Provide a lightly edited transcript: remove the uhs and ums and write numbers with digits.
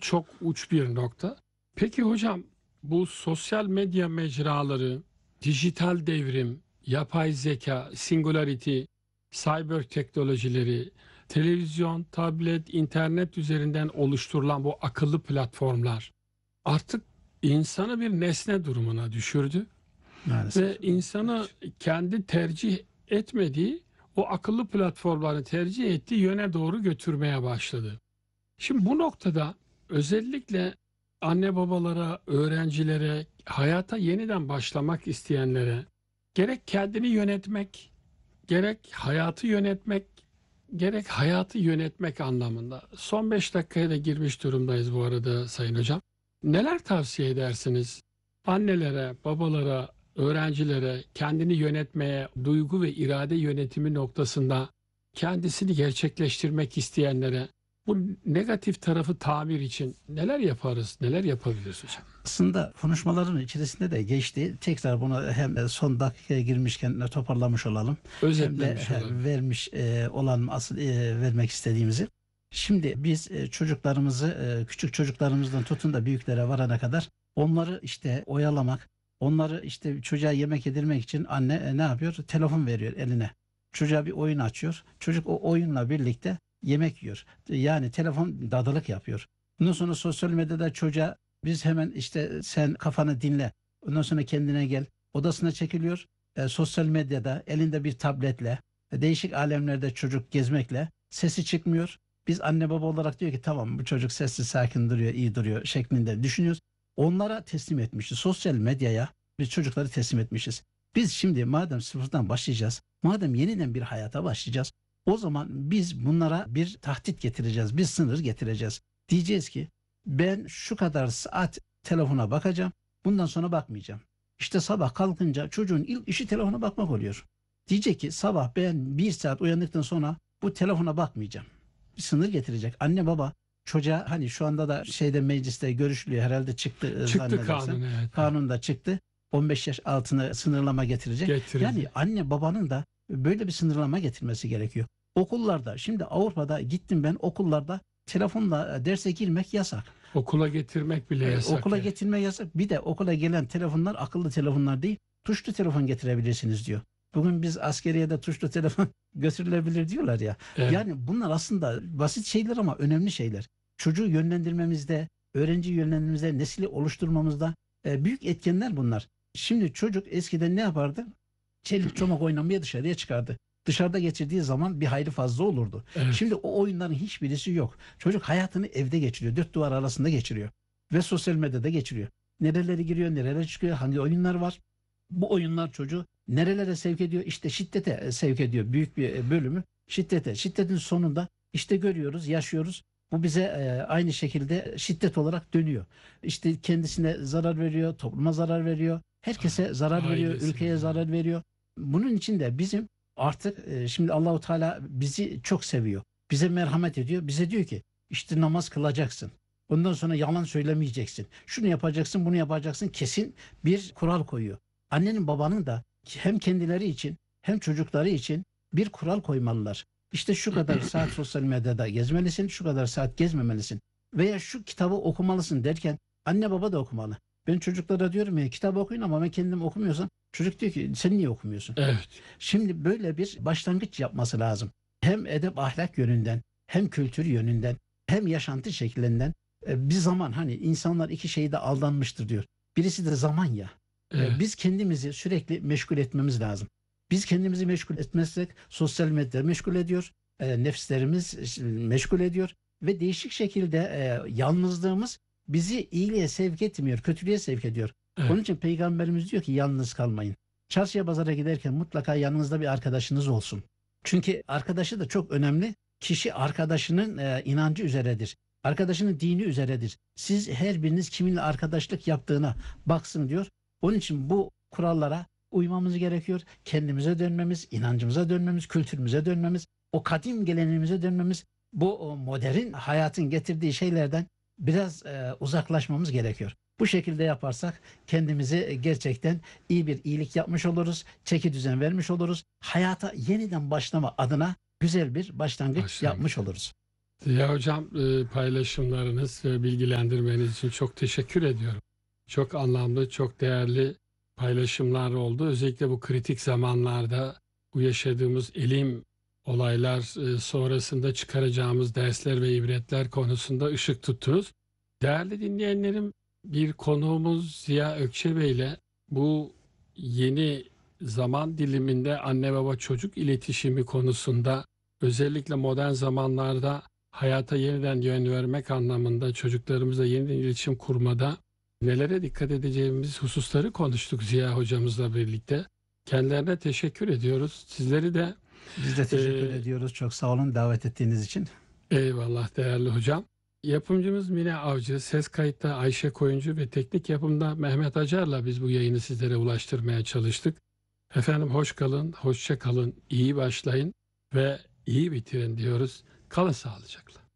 çok uç bir nokta. Peki hocam, bu sosyal medya mecraları, dijital devrim, yapay zeka, singularity, cyber teknolojileri, televizyon, tablet, internet üzerinden oluşturulan bu akıllı platformlar artık insanı bir nesne durumuna düşürdü ve Maalesef. insanı Evet. kendi tercih etmediği o akıllı platformları tercih ettiği yöne doğru götürmeye başladı. Şimdi bu noktada özellikle anne babalara, öğrencilere, hayata yeniden başlamak isteyenlere gerek kendini yönetmek, gerek hayatı yönetmek, gerek hayatı yönetmek anlamında. Son 5 dakikaya da girmiş durumdayız bu arada Sayın Hocam. Neler tavsiye edersiniz? Annelere, babalara, öğrencilere kendini yönetmeye, duygu ve irade yönetimi noktasında kendisini gerçekleştirmek isteyenlere bu negatif tarafı tamir için neler yaparız, neler yapabiliriz hocam? Aslında konuşmaların içerisinde de geçti. Tekrar bunu hem son dakikaya girmişken toparlamış olalım. Hem de Özetlemiş olalım. vermiş olan asıl vermek istediğimizi. Şimdi biz çocuklarımızı küçük çocuklarımızdan tutun da büyüklere varana kadar onları işte oyalamak, onları işte çocuğa yemek yedirmek için anne ne yapıyor? Telefon veriyor eline. Çocuğa bir oyun açıyor. Çocuk o oyunla birlikte yemek yiyor. Yani telefon dadılık yapıyor. Bundan sonra sosyal medyada çocuğa biz hemen işte sen kafanı dinle. Ondan sonra kendine gel. Odasına çekiliyor. Sosyal medyada elinde bir tabletle değişik alemlerde çocuk gezmekle sesi çıkmıyor. Biz anne baba olarak diyor ki tamam bu çocuk sessiz sakin duruyor, iyi duruyor şeklinde düşünüyoruz. Onlara teslim etmişiz. Sosyal medyaya biz çocukları teslim etmişiz. Biz şimdi madem sıfırdan başlayacağız, madem yeniden bir hayata başlayacağız, o zaman biz bunlara bir tahdit getireceğiz, bir sınır getireceğiz. Diyeceğiz ki ben şu kadar saat telefona bakacağım. Bundan sonra bakmayacağım. İşte sabah kalkınca çocuğun ilk işi telefona bakmak oluyor. Diyecek ki sabah ben bir saat uyandıktan sonra bu telefona bakmayacağım. Bir sınır getirecek. Anne baba çocuğa hani şu anda da şeyde mecliste görüşülüyor herhalde çıktı Çıktı zannedersem. kanun, evet. Kanunda çıktı. 15 yaş altını sınırlama getirecek. Yani Getirecek. anne babanın da böyle bir sınırlama getirmesi gerekiyor. Okullarda şimdi Avrupa'da gittim ben okullarda telefonla derse girmek yasak. Okula getirmek bile yasak Okula yani. getirme yasak. Bir de okula gelen telefonlar akıllı telefonlar değil, tuşlu telefon getirebilirsiniz diyor. Bugün biz askeriyede tuşlu telefon götürülebilir diyorlar ya. Evet. Yani bunlar aslında basit şeyler ama önemli şeyler. Çocuğu yönlendirmemizde, öğrenci yönlendirmemizde, nesili oluşturmamızda büyük etkenler bunlar. Şimdi çocuk eskiden ne yapardı? Çelik çomak oynamaya dışarıya çıkardı. Dışarıda geçirdiği zaman bir hayli fazla olurdu. Evet. Şimdi o oyunların hiçbirisi yok. Çocuk hayatını evde geçiriyor. Dört duvar arasında geçiriyor. Ve sosyal medyada geçiriyor. Nereleri giriyor, nerelere çıkıyor, hangi oyunlar var. Bu oyunlar çocuğu nerelere sevk ediyor? İşte şiddete sevk ediyor. Büyük bir bölümü şiddete. Şiddetin sonunda işte görüyoruz, yaşıyoruz. Bu bize aynı şekilde şiddet olarak dönüyor. İşte kendisine zarar veriyor, topluma zarar veriyor. Herkese zarar veriyor, ülkeye Ailesine. zarar veriyor. Bunun için de bizim artık şimdi Allahu Teala bizi çok seviyor. Bize merhamet ediyor. Bize diyor ki işte namaz kılacaksın. Ondan sonra yalan söylemeyeceksin. Şunu yapacaksın, bunu yapacaksın. Kesin bir kural koyuyor. Annenin babanın da hem kendileri için hem çocukları için bir kural koymalılar. İşte şu kadar saat sosyal medyada gezmelisin, şu kadar saat gezmemelisin. Veya şu kitabı okumalısın derken anne baba da okumalı. Ben çocuklara diyorum ya kitap okuyun ama ben kendim okumuyorsam çocuk diyor ki sen niye okumuyorsun? Evet. Şimdi böyle bir başlangıç yapması lazım. Hem edep ahlak yönünden hem kültür yönünden hem yaşantı şeklinden bir zaman hani insanlar iki şeyde aldanmıştır diyor. Birisi de zaman ya. Evet. Biz kendimizi sürekli meşgul etmemiz lazım. Biz kendimizi meşgul etmezsek sosyal medya meşgul ediyor, nefslerimiz meşgul ediyor ve değişik şekilde yalnızlığımız bizi iyiliğe sevk etmiyor, kötülüğe sevk ediyor. Evet. Onun için Peygamberimiz diyor ki yalnız kalmayın. Çarşıya pazara giderken mutlaka yanınızda bir arkadaşınız olsun. Çünkü arkadaşı da çok önemli. Kişi arkadaşının inancı üzeredir. Arkadaşının dini üzeredir. Siz her biriniz kiminle arkadaşlık yaptığına baksın diyor. Onun için bu kurallara uymamız gerekiyor. Kendimize dönmemiz, inancımıza dönmemiz, kültürümüze dönmemiz, o kadim geleneğimize dönmemiz, bu modern hayatın getirdiği şeylerden biraz uzaklaşmamız gerekiyor. Bu şekilde yaparsak kendimizi gerçekten iyi bir iyilik yapmış oluruz, çeki düzen vermiş oluruz. Hayata yeniden başlama adına güzel bir başlangıç Başlangıç. yapmış oluruz. Ziya Hocam, paylaşımlarınız ve bilgilendirmeniz için çok teşekkür ediyorum. Çok anlamlı, çok değerli paylaşımlar oldu. Özellikle bu kritik zamanlarda bu yaşadığımız elim olaylar sonrasında çıkaracağımız dersler ve ibretler konusunda ışık tuttunuz. Değerli dinleyenlerim, bir konuğumuz Ziya Ökçebey ile bu yeni zaman diliminde anne baba çocuk iletişimi konusunda, özellikle modern zamanlarda hayata yeniden yön vermek anlamında çocuklarımızla yeniden iletişim kurmada nelere dikkat edeceğimiz hususları konuştuk Ziya hocamızla birlikte. Kendilerine teşekkür ediyoruz. Sizleri de Biz de teşekkür e, ediyoruz. Çok sağ olun davet ettiğiniz için. eyvallah değerli hocam. Yapımcımız Mine Avcı, ses kayıtta Ayşe Koyuncu ve teknik yapımda Mehmet Acar'la biz bu yayını sizlere ulaştırmaya çalıştık. Efendim hoş kalın, hoşça kalın, iyi başlayın ve iyi bitirin diyoruz. Kalın sağlıcakla.